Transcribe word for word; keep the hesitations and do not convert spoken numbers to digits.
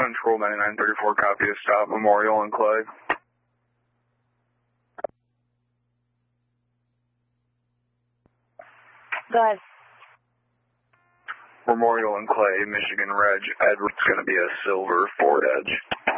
Control ninety-nine thirty-four, copy a stop, Memorial and Clay. Go ahead. Memorial and Clay, Michigan Reg, Edward's going to be a silver Ford Edge.